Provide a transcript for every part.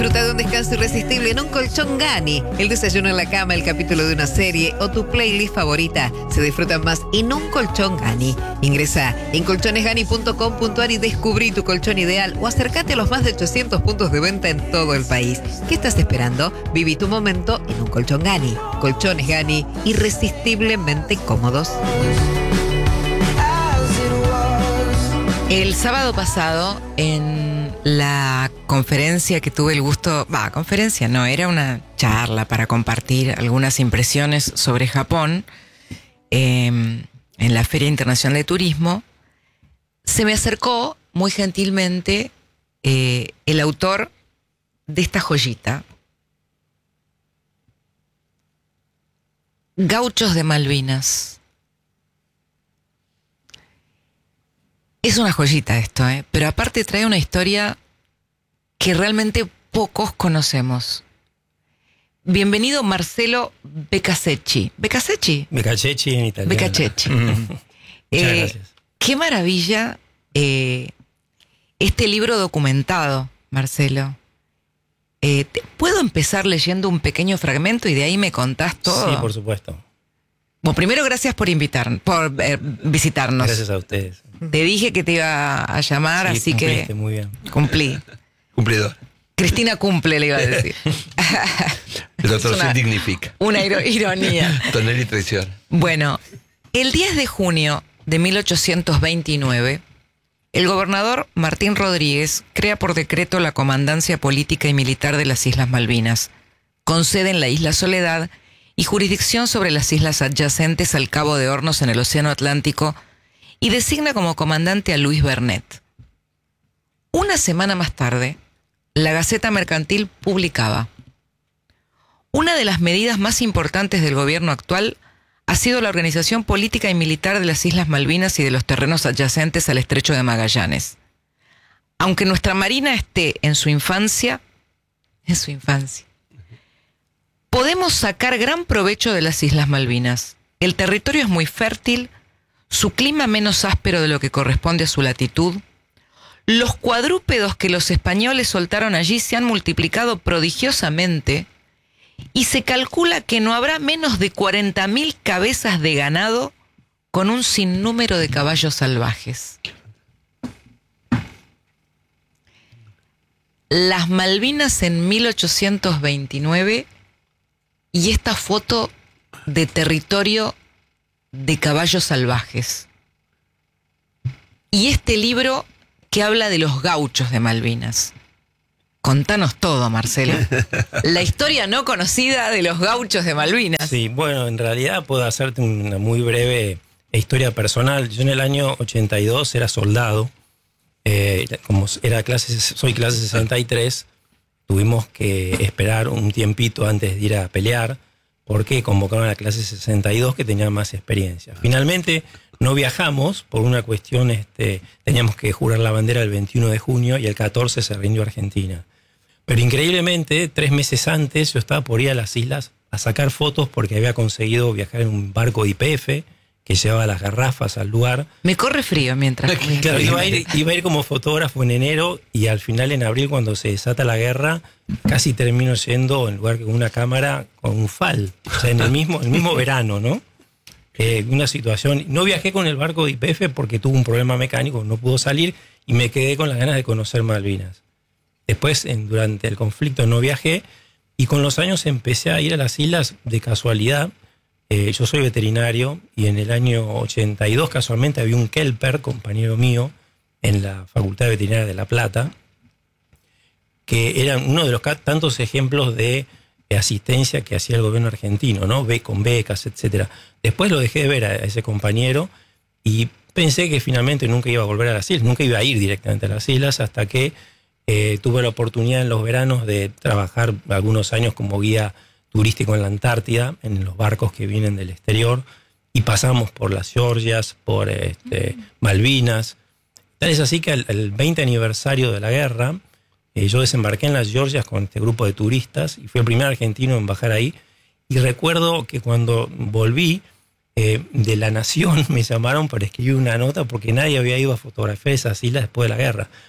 Disfruta de un descanso irresistible en un colchón Gani. El desayuno en la cama, el capítulo de una serie o tu playlist favorita se disfrutan más en un colchón Gani. Ingresa en colchonesgani.com.ar y descubrí tu colchón ideal o acércate a los más de 800 puntos de venta en todo el país. ¿Qué estás esperando? Viví tu momento en un colchón Gani. Colchones Gani, irresistiblemente cómodos. El sábado pasado, en la conferencia que tuve el gusto... conferencia no, era una charla para compartir algunas impresiones sobre Japón en la Feria Internacional de Turismo, se me acercó muy gentilmente el autor de esta joyita. Gauchos de Malvinas. Es una joyita esto, pero aparte trae una historia que realmente pocos conocemos. Bienvenido Marcelo Beccacecchi. ¿Beccacecchi? Beccacecchi en italiano. Beccacecchi. Muchas gracias. Qué maravilla este libro documentado, Marcelo. ¿Puedo empezar leyendo un pequeño fragmento y de ahí me contás todo? Sí, por supuesto. Bueno, primero gracias por visitarnos. Gracias a ustedes. Te dije que te iba a llamar, Sí, así cumpliste que muy bien. cumplí. Cumplidor. Cristina cumple, le iba a decir. El doctor Es una- sí dignifica. Una ironía. Tonel y traición. Bueno, el 10 de junio de 1829, el gobernador Martín Rodríguez crea por decreto la Comandancia Política y Militar de las Islas Malvinas, con sede en la Isla Soledad y jurisdicción sobre las islas adyacentes al Cabo de Hornos en el Océano Atlántico, y designa como comandante a Luis Bernet. Una semana más tarde, la Gaceta Mercantil publicaba: una de las medidas más importantes del gobierno actual ha sido la organización política y militar de las Islas Malvinas y de los terrenos adyacentes al Estrecho de Magallanes. Aunque nuestra marina esté en su infancia, podemos sacar gran provecho de las Islas Malvinas. El territorio es muy fértil, su clima menos áspero de lo que corresponde a su latitud. Los cuadrúpedos que los españoles soltaron allí se han multiplicado prodigiosamente y se calcula que no habrá menos de 40.000 cabezas de ganado con un sinnúmero de caballos salvajes. Las Malvinas en 1829 y esta foto de territorio de caballos salvajes. Y este libro que habla de los gauchos de Malvinas. Contanos todo, Marcelo. La historia no conocida de los gauchos de Malvinas. Sí, bueno, en realidad puedo hacerte una muy breve historia personal. Yo en el año 82 era soldado. Como soy clase 63, tuvimos que esperar un tiempito antes de ir a pelear, porque convocaron a la clase 62 que tenía más experiencia. Finalmente no viajamos por una cuestión, teníamos que jurar la bandera el 21 de junio y el 14 se rindió Argentina. Pero increíblemente, 3 meses antes yo estaba por ir a las islas a sacar fotos porque había conseguido viajar en un barco de YPF que llevaba las garrafas al lugar. Me corre frío mientras... Claro, iba a ir como fotógrafo en enero y al final en abril, cuando se desata la guerra, casi termino yendo en lugar que con una cámara con un FAL, o sea, en el mismo verano, ¿no? Una situación. No viajé con el barco de YPF porque tuvo un problema mecánico, no pudo salir y me quedé con las ganas de conocer Malvinas. Después, durante el conflicto, no viajé y con los años empecé a ir a las islas de casualidad. Yo soy veterinario y en el año 82 casualmente había un kelper, compañero mío, en la Facultad de Veterinaria de La Plata, que era uno de los tantos ejemplos de asistencia que hacía el gobierno argentino, ¿no? Con becas, etcétera. Después lo dejé de ver a ese compañero y pensé que finalmente nunca iba a volver a las islas, nunca iba a ir directamente a las islas, hasta que tuve la oportunidad en los veranos de trabajar algunos años como guía turístico en la Antártida, en los barcos que vienen del exterior, y pasamos por las Georgias, por Malvinas. Tal es así que el 20 aniversario de la guerra, yo desembarqué en las Georgias con este grupo de turistas y fui el primer argentino en bajar ahí. Y recuerdo que cuando volví de La Nación me llamaron para escribir una nota porque nadie había ido a fotografiar esas islas después de la guerra.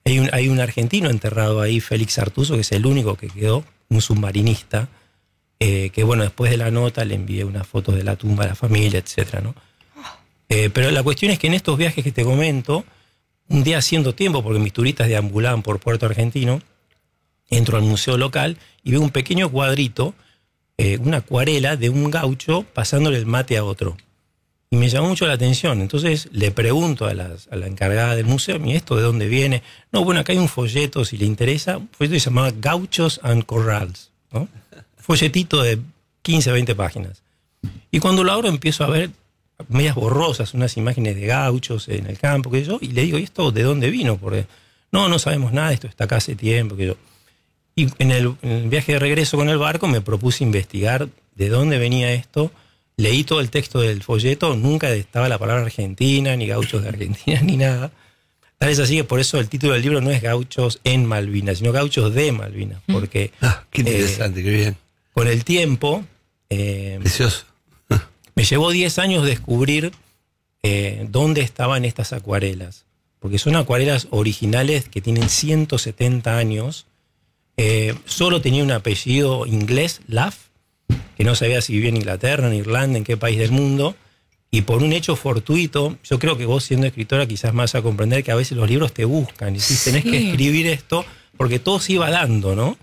Hay un argentino enterrado ahí, Félix Artuso, que es el único que quedó, un submarinista, que bueno, después de la nota le envié unas fotos de la tumba a la familia, etcétera, ¿no? Pero la cuestión es que en estos viajes que te comento, un día haciendo tiempo, porque mis turistas deambulaban por Puerto Argentino, entro al museo local y veo un pequeño cuadrito, una acuarela de un gaucho pasándole el mate a otro. Y me llamó mucho la atención. Entonces le pregunto a la encargada del museo, ¿y esto de dónde viene? No, bueno, acá hay un folleto, si le interesa, un folleto que se llamaba Gauchos and Corrals, ¿no? Folletito de 15, 20 páginas. Y cuando lo abro empiezo a ver medias borrosas, unas imágenes de gauchos en el campo, que yo, y le digo, ¿y esto de dónde vino? Porque no sabemos nada, esto está acá hace tiempo, que yo. Y en el viaje de regreso con el barco me propuse investigar de dónde venía esto. Leí todo el texto del folleto, nunca estaba la palabra Argentina, ni gauchos de Argentina, ni nada. Tal vez así que por eso el título del libro no es Gauchos en Malvinas, sino Gauchos de Malvinas, porque qué interesante, qué bien. Con el tiempo precioso. Me llevó 10 años descubrir dónde estaban estas acuarelas, porque son acuarelas originales que tienen 170 años. Solo tenía un apellido inglés, Laff, que no sabía si vivía en Inglaterra, en Irlanda, en qué país del mundo, y por un hecho fortuito, yo creo que vos siendo escritora quizás más a comprender que a veces los libros te buscan, y si tenés que escribir esto, porque todo se iba dando, ¿no?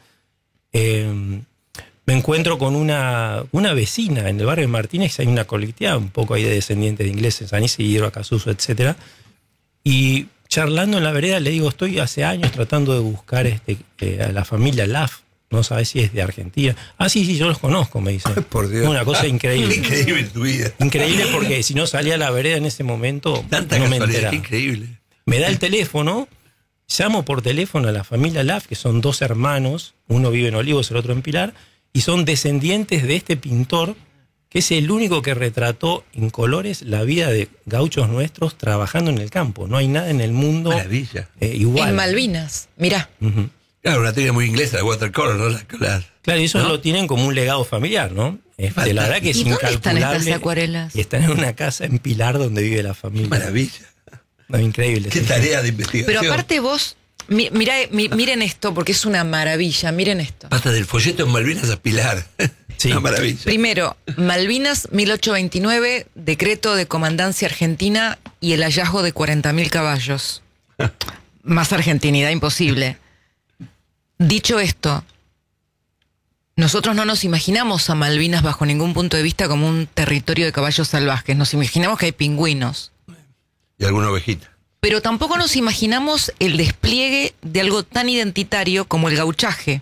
Me encuentro con una vecina en el barrio de Martínez, hay una colectividad un poco ahí de descendientes de ingleses, San Isidro, Acasuso, etcétera, y charlando en la vereda le digo, estoy hace años tratando de buscar a la familia Laff, no sabes si es de Argentina. Sí, yo los conozco, me dice. Ay, por Dios. Una cosa increíble. Increíble tu vida. Increíble porque si no salía a la vereda en ese momento, Tanta no me casualidad, enteraba. qué increíble. Me da el teléfono, llamo por teléfono a la familia Laff, que son 2 hermanos, uno vive en Olivos, el otro en Pilar, y son descendientes de este pintor, que es el único que retrató en colores la vida de gauchos nuestros trabajando en el campo. No hay nada en el mundo Maravilla. igual. En Malvinas, mirá. Ujú. Claro, una técnica muy inglesa, la watercolor, ¿no? Claro, y eso ¿no? lo tienen como un legado familiar, ¿no? La verdad que es ¿Y dónde están incalculable. estas acuarelas? Y están en una casa en Pilar donde vive la Qué familia. maravilla. No, increíble. Qué sí. tarea de investigación. Pero aparte vos, miren esto, porque es una maravilla, miren esto. Pasa del folleto en Malvinas a Pilar. Sí. Una maravilla. Primero, Malvinas 1829, decreto de comandancia argentina y el hallazgo de 40.000 caballos. Más argentinidad imposible. Dicho esto, nosotros no nos imaginamos a Malvinas bajo ningún punto de vista como un territorio de caballos salvajes. Nos imaginamos que hay pingüinos. Y alguna ovejita. Pero tampoco nos imaginamos el despliegue de algo tan identitario como el gauchaje.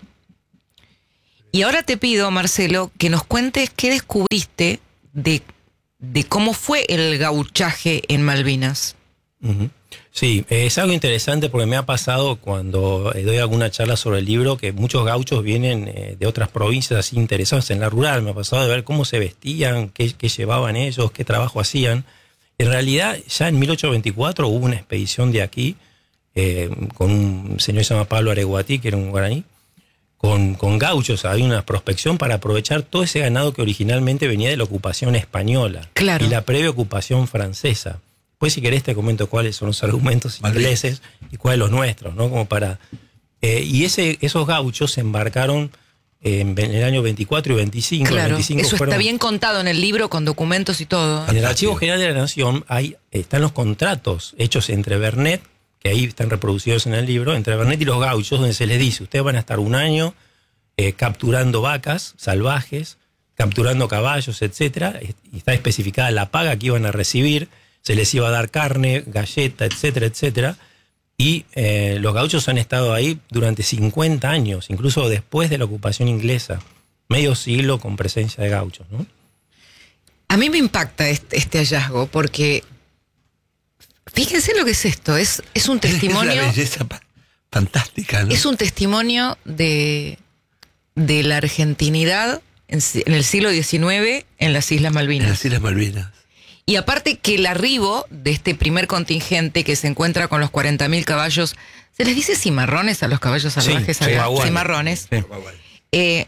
Y ahora te pido, Marcelo, que nos cuentes qué descubriste de cómo fue el gauchaje en Malvinas. Ujú. Sí, es algo interesante porque me ha pasado cuando doy alguna charla sobre el libro que muchos gauchos vienen de otras provincias así interesados en la rural. Me ha pasado de ver cómo se vestían, qué llevaban ellos, qué trabajo hacían. En realidad, ya en 1824 hubo una expedición de aquí con un señor que se llama Pablo Areguatí, que era un guaraní, con gauchos. Había una prospección para aprovechar todo ese ganado que originalmente venía de la ocupación española Claro. y la previa ocupación francesa. Pues si querés te comento cuáles son los argumentos ingleses y cuáles los nuestros, ¿no? Como para y esos gauchos se embarcaron en el año 24 y 25. Claro, el 25 eso fueron, está bien contado en el libro con documentos y todo. en el Archivo General de la Nación están los contratos hechos entre Vernet, que ahí están reproducidos en el libro, entre Vernet y los gauchos, donde se les dice, ustedes van a estar un año capturando vacas salvajes, capturando caballos, etcétera, y está especificada la paga que iban a recibir, se les iba a dar carne, galleta, etcétera, etcétera. Y los gauchos han estado ahí durante 50 años, incluso después de la ocupación inglesa. Medio siglo con presencia de gauchos, ¿no? A mí me impacta este hallazgo porque fíjense lo que es esto. Es un testimonio. Es una belleza fantástica, ¿no? Es un testimonio de la argentinidad en el siglo XIX en las Islas En Malvinas. las Islas Malvinas. Y aparte que el arribo de este primer contingente que se encuentra con los 40.000 caballos, ¿se les dice cimarrones a los caballos salvajes? Sí, acá? chihuahuanes. Cimarrones. Sí.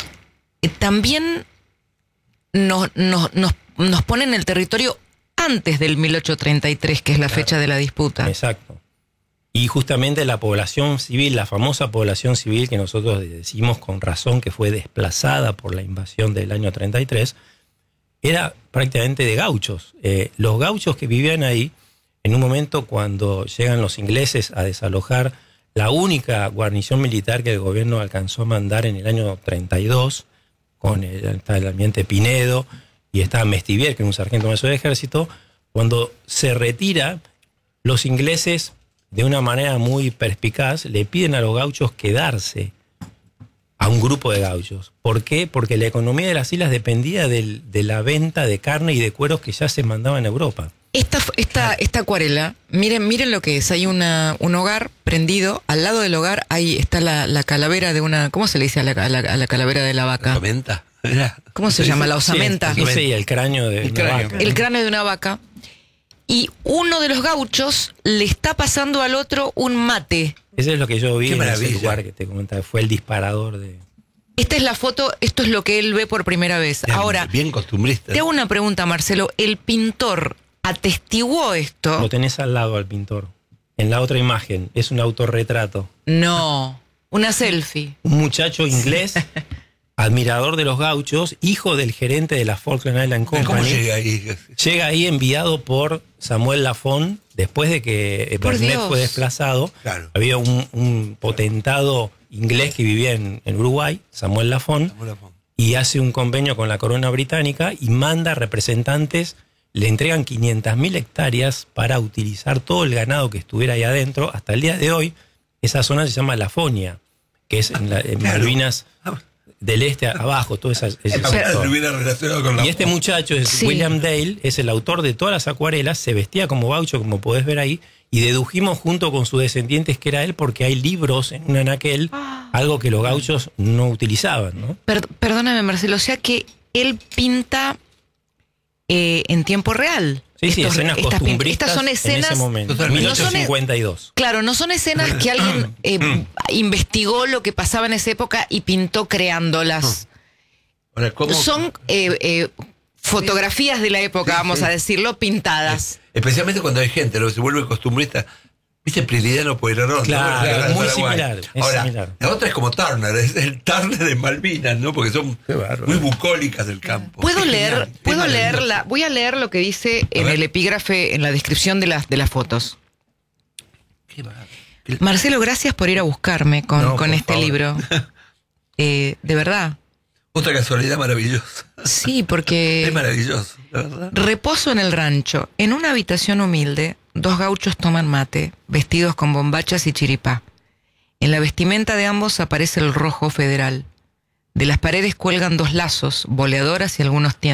También nos pone en el territorio antes del 1833, que es la fecha de la disputa. Exacto. Y justamente la población civil, la famosa población civil que nosotros decimos con razón que fue desplazada por la invasión del año 33, era prácticamente de gauchos. Los gauchos que vivían ahí, en un momento cuando llegan los ingleses a desalojar la única guarnición militar que el gobierno alcanzó a mandar en el año 32, con el almirante Pinedo, y estaba Mestivier, que era un sargento mayor de ejército, cuando se retira, los ingleses, de una manera muy perspicaz, le piden a los gauchos quedarse a un grupo de gauchos. ¿Por qué? Porque la economía de las islas dependía de la venta de carne y de cueros que ya se mandaban a Europa. Esta acuarela, miren lo que es. Hay un hogar prendido. Al lado del hogar está la calavera de una... ¿Cómo se le dice a la calavera de la vaca? ¿Osamenta? ¿Cómo se llama? La osamenta. Sí, el cráneo de una vaca. El cráneo de una vaca. Y uno de los gauchos le está pasando al otro un mate. Eso es lo que yo vi Qué en ese maravilla. lugar que te comentaba. Fue el disparador de... Esta es la foto, esto es lo que él ve por primera vez. Ahora, Bien costumbrista. te hago una pregunta, Marcelo. ¿El pintor atestiguó esto? Lo tenés al lado al pintor. En la otra imagen, es un autorretrato. No, una selfie. Un muchacho inglés, admirador de los gauchos, hijo del gerente de la Falkland Island Company. ¿Cómo llega ahí? Llega ahí enviado por Samuel Lafon, después de que Por Bernet Dios. fue desplazado. Claro. Había un potentado inglés que vivía en Uruguay, Samuel Lafon, y hace un convenio con la corona británica y manda representantes, le entregan 500.000 hectáreas para utilizar todo el ganado que estuviera ahí adentro. Hasta el día de hoy, esa zona se llama Lafonia, que es en Claro. Malvinas del este abajo, todo ese sector. Se hubiera relacionado con la... Y este muchacho, Sí. William Dale, es el autor de todas las acuarelas, se vestía como gaucho, como podés ver ahí, y dedujimos junto con sus descendientes que era él, porque hay libros en un anaquel, algo que los gauchos no utilizaban, ¿no? Perdóname, Marcelo, o sea que él pinta en tiempo real. Sí, escenas costumbristas estas son en escenas, ese momento, Totalmente. no son 1852. claro, no son escenas que alguien investigó lo que pasaba en esa época y pintó creándolas. Ahora, ¿cómo? Son fotografías de la época, vamos a decirlo, pintadas. Especialmente cuando hay gente, lo que se vuelve costumbrista. ¿Viste Prilidiano Pueyrredón? Claro, ¿no? muy Paraguay. similar, es Ahora, similar. la otra es como Turner, es el Turner de Malvinas, ¿no? Porque son Qué bárbaro. muy bucólicas del campo. Voy a leer Maravilloso. voy a leer lo que dice en ver. el epígrafe, en la descripción de las fotos. Qué bárbaro. Marcelo, gracias por ir a buscarme con No, por este favor. libro. De verdad. Otra casualidad maravillosa. Sí, porque Es maravilloso, la verdad. reposo en el rancho. En una habitación humilde, 2 gauchos toman mate, vestidos con bombachas y chiripá. En la vestimenta de ambos aparece el rojo federal. De las paredes cuelgan 2 lazos, boleadoras y algunos tiempos.